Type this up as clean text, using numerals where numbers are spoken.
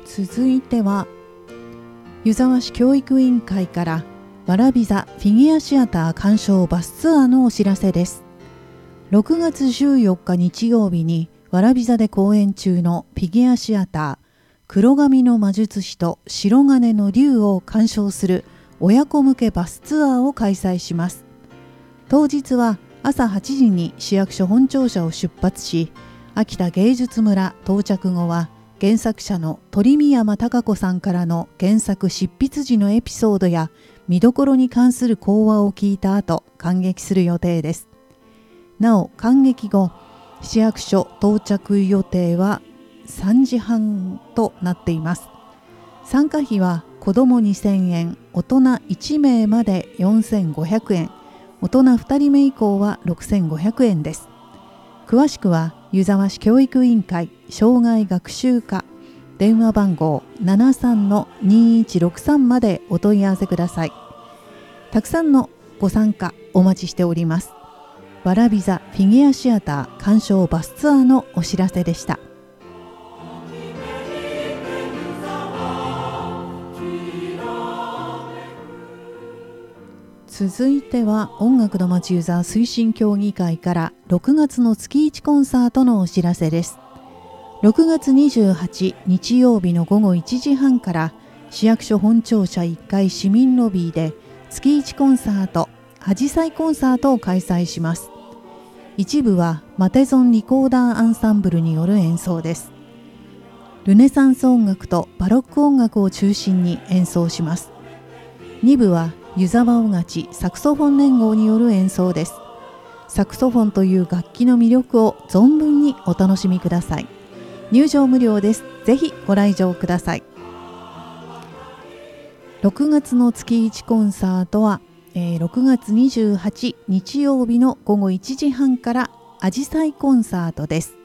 続いては湯沢市教育委員会からわらび座フィギュアシアター鑑賞バスツアーのお知らせです。6月14日日曜日にわらび座で公演中のフィギュアシアター黒髪の魔術師と白金の竜を鑑賞する親子向けバスツアーを開催します。当日は朝8時に市役所本庁舎を出発し、秋田芸術村到着後は原作者の鳥見山貴子さんからの原作執筆時のエピソードや見どころに関する講話を聞いた後、観劇する予定です。なお観劇後、市役所到着予定は3時半となっています。参加費は子ども2000円、大人1名まで4500円、大人2人目以降は6500円です。詳しくは湯沢市教育委員会障害学習課電話番号 73-2163 までお問い合わせください。たくさんのご参加お待ちしております。わらび座フィギュアシアター鑑賞バスツアーのお知らせでした。続いては音楽の街湯沢推進協議会から6月の月1コンサートのお知らせです。6月28日曜日の午後1時半から市役所本庁舎1階市民ロビーで月1コンサートあじさいコンサートを開催します。一部はマテゾンリコーダーアンサンブルによる演奏です。ルネサンス音楽とバロック音楽を中心に演奏します。2部は湯沢尾勝サクソフォン連合による演奏です。サクソフォンという楽器の魅力を存分にお楽しみください。入場無料です。ぜひご来場ください。6月の月1コンサートは、6月28日曜日の午後1時半からあじさいコンサートです。